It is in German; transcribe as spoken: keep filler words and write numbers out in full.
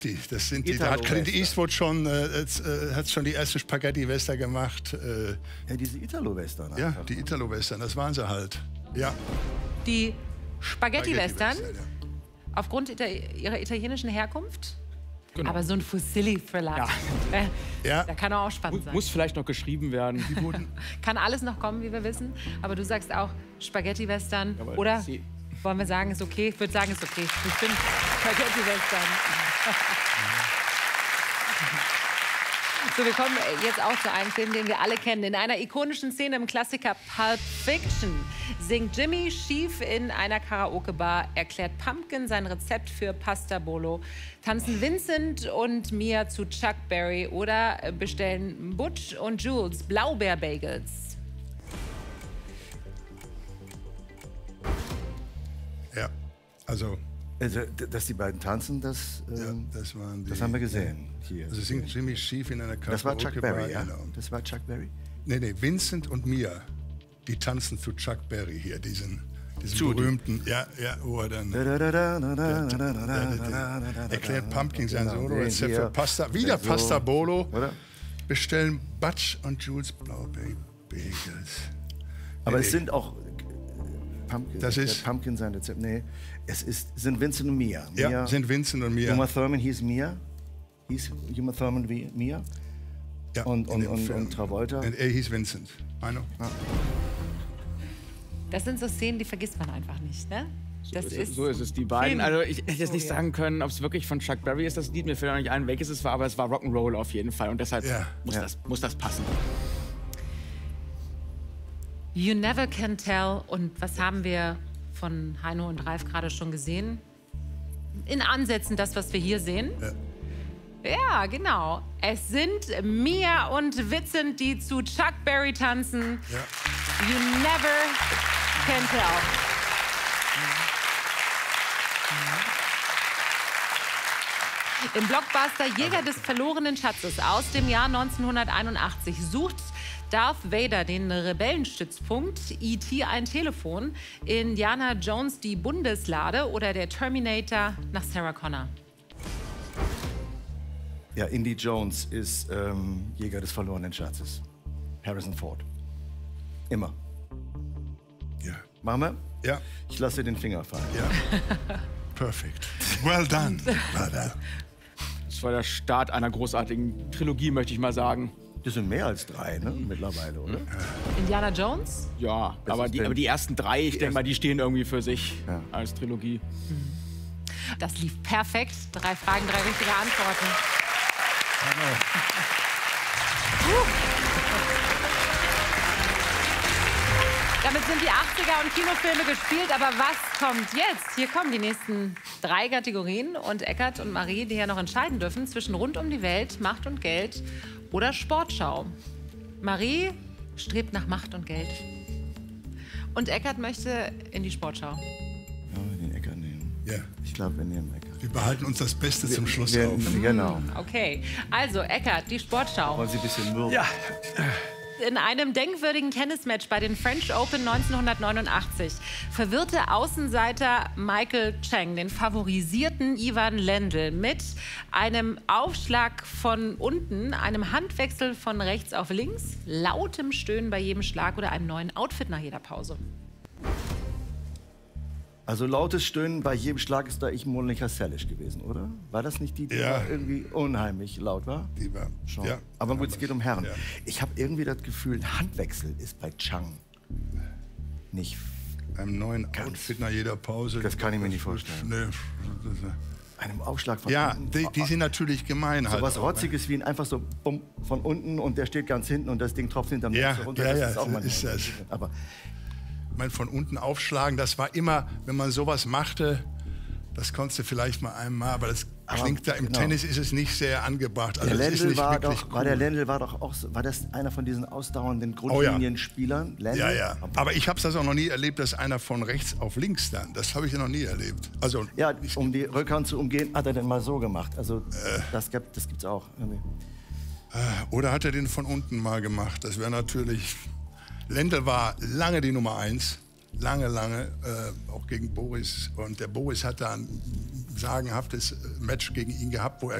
Die, das sind die, da hat Clint Eastwood schon, äh, äh, hat schon die ersten Spaghetti-Western gemacht. Äh, ja, diese Italo-Western. Ja, die Italo-Western, das waren sie halt. Ja. Die Spaghetti-Western, Spaghetti ja. aufgrund ita ihrer italienischen Herkunft? Genau. Aber so ein Fusilli-Thriller, ja. äh, ja. da kann auch spannend muss, sein. Muss vielleicht noch geschrieben werden. Kann alles noch kommen, wie wir wissen. Aber du sagst auch Spaghetti-Western, oder? Sie wollen wir sagen, ist okay? Ich würde sagen, ist okay. Ich bin Spaghetti-Western. So, wir kommen jetzt auch zu einem Film, den wir alle kennen. In einer ikonischen Szene im Klassiker Pulp Fiction singt Jimmy schief in einer Karaoke-Bar, erklärt Pumpkin sein Rezept für Pasta Bolo, tanzen Vincent und Mia zu Chuck Berry oder bestellen Butch und Jules Blaubeer-Bagels. Ja, also... Also, dass die beiden tanzen, das, ähm, ja, das, waren die, das haben wir gesehen. Hier. Also singt Jimmy schief in einer Karaoke-Bar. Das war Chuck Berry, ja? Genau. Das war Chuck Berry? Nee, nee, Vincent und Mia, die tanzen zu Chuck Berry hier, diesen, diesen berühmten, ja, ja, wo er dann erklärt Pumpkin sein Solo-Rezept für Pasta, wieder Pasta Bolo, bestellen Butch und Jules Blaubeer Bagels. Aber es sind auch Pumpkin, das ist Pumpkin sein Rezept, nee, es ist, sind Vincent und Mia. Mia ja, sind Vincent und Mia. Uma Thurman hieß Mia, hieß Uma Thurman wie Mia. Ja, und, und, und, und Travolta. Und er hieß Vincent. I know. Ah. Das sind so Szenen, die vergisst man einfach nicht, ne? Das so, ist ist es, so ist es, die beiden. Also ich hätte jetzt nicht sagen können, ob es wirklich von Chuck Berry ist, das Lied. Mir fällt auch nicht ein, welches es war, aber es war Rock'n'Roll auf jeden Fall. Und deshalb ja. muss, ja. Das, muss das passen. You Never Can Tell. Und was haben wir von Heino und Ralf gerade schon gesehen? In Ansätzen das, was wir hier sehen. Ja. Ja, genau. Es sind Mia und Vincent, die zu Chuck Berry tanzen. Ja. You Never Can Tell. Im Blockbuster Jäger des verlorenen Schatzes aus dem Jahr neunzehnhunderteinundachtzig sucht Darth Vader den Rebellenstützpunkt, E T ein Telefon, Indiana Jones die Bundeslade oder der Terminator nach Sarah Connor. Ja, Indy Jones ist ähm, Jäger des verlorenen Schatzes. Harrison Ford. Immer. Ja. Machen wir? Ja. Ich lasse den Finger fallen. Ja. Perfekt. Well done. Well done. Das war der Start einer großartigen Trilogie, möchte ich mal sagen. Das sind mehr als drei, ne? Mittlerweile, oder? Indiana Jones? Ja, aber die, aber die ersten drei, ich denke mal, die stehen irgendwie für sich ja. als Trilogie. Das lief perfekt. Drei Fragen, drei richtige Antworten. Uh. Damit sind die achtziger und Kinofilme gespielt. Aber was kommt jetzt? Hier kommen die nächsten drei Kategorien. Und Eckart und Marie, die ja noch entscheiden dürfen zwischen Rund um die Welt, Macht und Geld oder Sportschau. Marie strebt nach Macht und Geld. Und Eckart möchte in die Sportschau. Ja, wir den Eckart nehmen. Ja. Ich glaube, wir nehmen Eckart. Wir behalten uns das Beste wir, zum Schluss wir, auf. Genau. Okay, also Eckart, die Sportschau. Wollen Sie ein bisschen mürben? Ja. In einem denkwürdigen Tennismatch bei den French Open neunzehnhundertneunundachtzig verwirrte Außenseiter Michael Chang den favorisierten Ivan Lendl mit einem Aufschlag von unten, einem Handwechsel von rechts auf links, lautem Stöhnen bei jedem Schlag oder einem neuen Outfit nach jeder Pause. Also lautes Stöhnen bei jedem Schlag ist da ich Monika Seles gewesen, oder? War das nicht die, die ja. irgendwie unheimlich laut war? Die war, schon. Ja, aber gut, es geht um Herren. Ja. Ich habe irgendwie das Gefühl, ein Handwechsel ist bei Chang nicht... Einem neuen Outfit nach jeder Pause. Das kann ich mir nicht vorstellen. Nee. Einem Aufschlag von ja, unten. Die, die sind natürlich gemein. So halt was auch, Rotziges wie ein einfach so bumm, von unten und der steht ganz hinten und das Ding tropft hinterm ja, Netz runter. Ja, das ja, ist auch manchmal ist das. Aber Ich meine, von unten aufschlagen, das war immer, wenn man sowas machte, das konntest du vielleicht mal einmal, aber das aber klingt da, im genau. Tennis ist es nicht sehr angebracht. Also der das ist Lendl nicht war wirklich doch, cool. war der Lendl war doch auch, so, war das einer von diesen ausdauernden Grundlinienspielern? Oh ja. ja, ja. Aber ich habe das auch noch nie erlebt, dass einer von rechts auf links dann. Das habe ich ja noch nie erlebt. Also ja, um die Rückhand zu umgehen, hat er denn mal so gemacht. Also äh, das gibt, das gibt's auch. Oder hat er den von unten mal gemacht? Das wäre natürlich. Lendl war lange die Nummer eins. lange, lange, äh, auch gegen Boris. Und der Boris hat da ein sagenhaftes Match gegen ihn gehabt, wo er